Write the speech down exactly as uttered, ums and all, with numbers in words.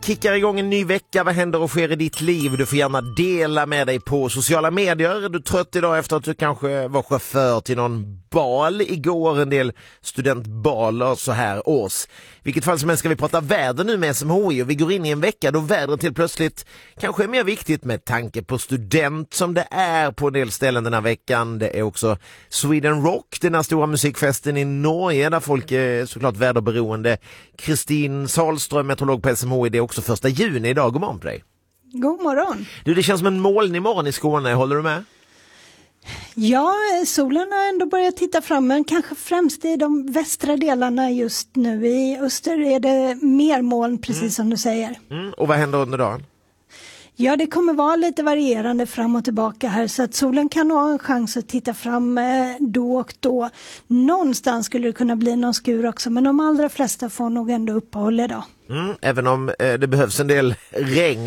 kickar igång en ny vecka. Vad händer och sker i ditt liv? Du får gärna dela med dig på sociala medier. Är du trött idag efter att du kanske var chaufför till någon bal igår? En del studentbaler så här års. Vilket fall som helst ska vi prata väder nu med S M H I, och vi går in i en vecka då vädret till plötsligt kanske är mer viktigt med tanke på student som det är på en del ställen den här veckan. Det är också Sweden Rock, den här stora musikfesten i Norge där folk är såklart väderberoende. Kristin Salström, meteorolog på S M H I, det är också första juni idag. God morgon på dig. God morgon. Du, det känns som en molnig morgon i Skåne, håller du med? Ja, solen har ändå börjat titta fram, men kanske främst i de västra delarna just nu. I öster är det mer moln, precis mm. som du säger. Mm. Och vad händer under dagen? Ja, det kommer vara lite varierande fram och tillbaka här, så att solen kan ha en chans att titta fram då och då. Någonstans skulle det kunna bli någon skur också, men de allra flesta får nog ändå uppehåll idag. Mm, även om eh, det behövs en del regn